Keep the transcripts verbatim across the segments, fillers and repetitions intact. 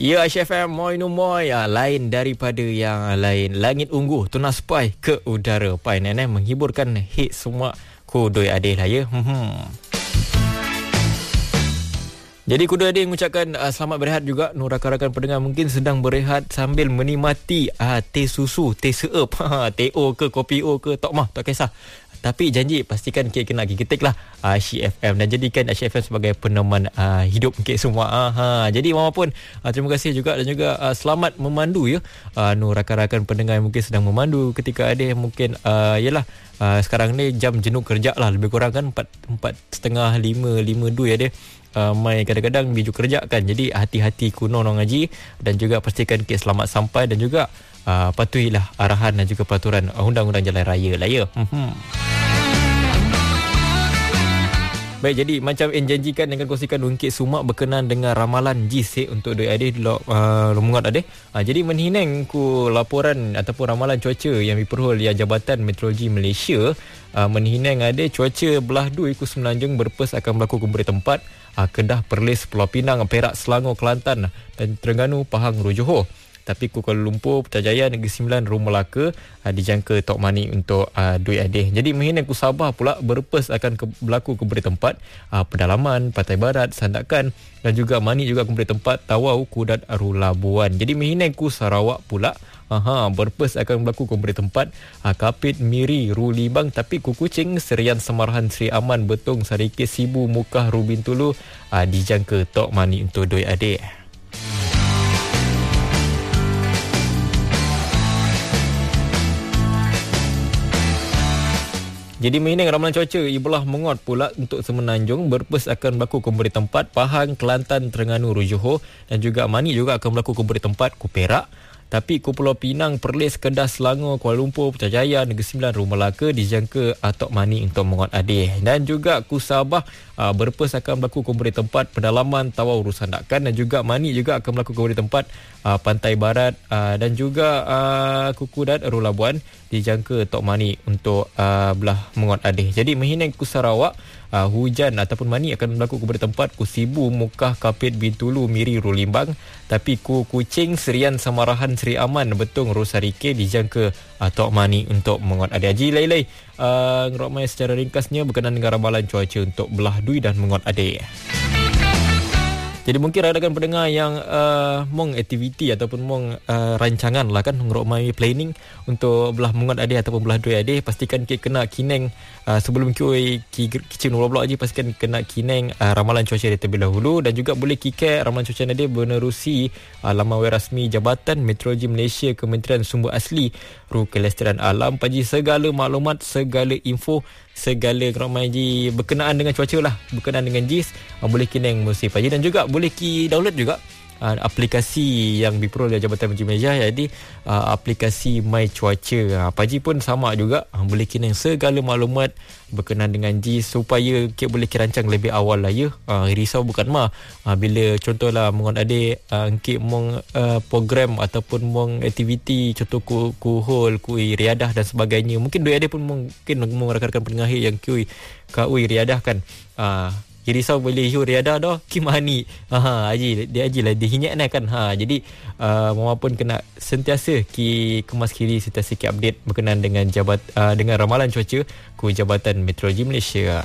Ya, Aisyah F M, Moi no Moi. Ya, lain daripada yang lain. Langit unggu, tunas pai ke udara. Pai nenek menghiburkan hit semua ku doi adil lah ya. Hmm. Jadi kuda adik mengucapkan uh, selamat berehat juga. Nu rakan-rakan pendengar mungkin sedang berehat sambil menikmati uh, teh susu, teh seup, teh O ke, kopi O ke, tak mah, tak kisah. Tapi janji pastikan kek kena gigi ketik lah uh, Asyik F M dan jadikan Asyik F M sebagai peneman uh, hidup kek semua. Uh, ha. Jadi mama pun uh, terima kasih juga dan juga uh, selamat memandu ya. Uh, nu rakan-rakan pendengar yang mungkin sedang memandu ketika ada mungkin uh, yalah uh, sekarang ni jam jenuh kerja lah lebih kurang kan empat empat setengah lima lima dua ya dia. Uh, mai kadang-kadang biju kerja kan. Jadi hati-hati kuno orang ngaji dan juga pastikan kes selamat sampai dan juga uh, patuhilah arahan dan juga peraturan uh, undang-undang jalan raya lah ya. Hmm. Baik, jadi macam yang janjikan dengan kongsikan Ungkit Sumak berkenaan dengan ramalan Jis eh, untuk doi adik di uh, Lumungat adik. Uh, jadi menhineng ku laporan ataupun ramalan cuaca yang diperhul ya Jabatan Meteorologi Malaysia uh, menhineng adik cuaca belah dui ku Semenanjung berpes akan berlaku kumpul tempat uh, Kedah, Perlis, Pulau Pinang, Perak, Selangor, Kelantan dan Terengganu, Pahang, Johor. Tapi ku Kuala Lumpur, Putrajaya, Negeri Sembilan, Rum Melaka uh, dijangka Tok Mani untuk uh, dui adih. Jadi menghina ku Sabah pula berpes akan ke, berlaku ke beberapa tempat uh, Pedalaman, Pantai Barat, Sandakan dan juga Mani juga ke beberapa tempat Tawau, Kudat, Aru Labuan. Jadi menghina ku Sarawak pula Aha, berpes akan berlaku ke beberapa tempat uh, Kapit, Miri, Ru Libang. Tapi ku Kuching, Serian, Semarahan, Seri Aman, Betong, Sarikis, Sibu, Mukah, Ru Bintulu uh, dijangka Tok Mani untuk dui adih. Jadi mengingat ramalan cuaca Ibelah menguat pula untuk Semenanjung berpes akan berlaku ke beberapa tempat Pahang, Kelantan, Terengganu, Johor dan juga Mani juga akan berlaku ke beberapa tempat ku Perak. Tapi ku Pulau Pinang, Perlis, Kedah, Selangor, Kuala Lumpur, Putrajaya, Negeri Sembilan, Rum Melaka dijangka Tok Mani untuk menguat adih. Dan juga ku Sabah uh, berpes akan berlaku ke beberapa tempat Pedalaman, Tawau, Rusandakan dan juga Mani juga akan berlaku ke beberapa tempat uh, Pantai Barat uh, dan juga uh, ku Kudat, Aru Labuan dijangka Tok Mani untuk uh, belah menguat adih. Jadi menghina ku Sarawak uh, hujan ataupun Mani akan berlaku ke beberapa tempat ku Sibu, Mukah, Kapit, Bintulu, Miri, Ru Limbang. Tapi ku Kuching, Serian, Semarahan, Seri Aman, Betong, Rosarike dijangka uh, Tok Mani untuk menguat adih. Haji Lailai uh, ngerokmai secara ringkasnya berkenaan dengan ramalan cuaca untuk belah dui dan menguat adih. Jadi mungkin rakan-rakan pendengar yang uh, mong aktiviti ataupun mong uh, rancangan lah kan ngerokmai planning untuk belah menguat adih ataupun belah dui adih, pastikan kita kena kineng uh, sebelum kita kicin blog-blog aja pastikan kena kineng uh, ramalan cuaca dari terlebih dahulu dan juga boleh kikek ramalan cuaca adih menerusi uh, laman web rasmi Jabatan Meteorologi Malaysia, Kementerian Sumber Asli Ru Kelestarian Alam. Paji segala maklumat, segala info, segala ngerokmai ji berkenaan dengan cuaca lah, berkenaan dengan Jis uh, boleh kineng musim paji dan juga boleh ki download juga uh, aplikasi yang diperoleh oleh Jabatan Meteorologi Malaysia, jadi uh, aplikasi My Cuaca. Uh, Paji pun sama juga uh, boleh kineng segala maklumat berkenaan dengan Jis supaya kita boleh kirancang lebih awal lah ya. Uh, risau bukan mah uh, bila contohlah mengon adik uh, kek mong uh, program ataupun mong aktiviti contoh ku ku hol ku riadah dan sebagainya. Mungkin doi adik pun mungkin mong rakan-rakan pendengar yang kui ka ui riadah kan. Uh, Jadi risau boleh hiu riadah dah kimani. Ha haji dia haji lah dihinyak nah kan. Ha jadi uh, mama pun kena sentiasa ki kemas kiri sentiasa ki update berkenaan dengan jabat uh, dengan ramalan cuaca ku Jabatan Meteorologi Malaysia.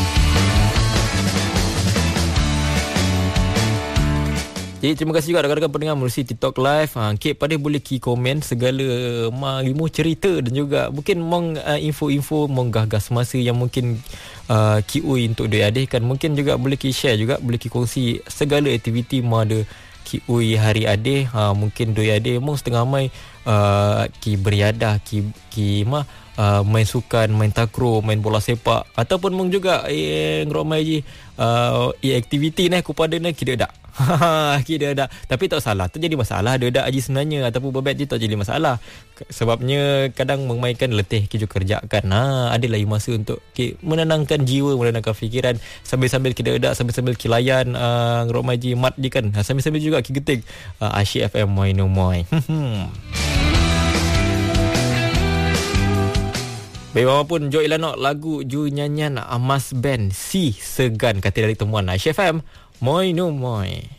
Jadi terima kasih juga rakan-rakan pendengar melalui TikTok Live. Ha, Kek pada boleh ki komen segala ma ilmu cerita dan juga mungkin mong uh, info-info mong gah-gah semasa yang mungkin uh, ki ui untuk doi adih kan. Mungkin juga boleh ki share juga, boleh ki kongsi segala aktiviti ma ada ki ui hari adih. Ha, mungkin doi adih mong setengah mai uh, ki beriadah, ki ki ma Uh, main sukan, main takraw, main bola sepak ataupun mung juga eh ngromai ji uh, eh aktiviti nah kepada nah kira dak. Kira dak. Tapi tak salah, tu jadi masalah ada dak aji sebenarnya ataupun bebet je tak jadi masalah. Sebabnya kadang memainkan letih kita kerjakan. Ha adalah masa untuk ki menenangkan jiwa, menenangkan fikiran sambil-sambil kita dak, sambil-sambil kilayan uh, ngromai ji mat je kan. Ha, sambil-sambil juga ki getik uh, Asyik F M Moi no Moi. Baik, mama pun Joy Lanok lagu Ju nyanyian Amas Band Si Segan kata dari temuan Asyik F M Moi no Moi.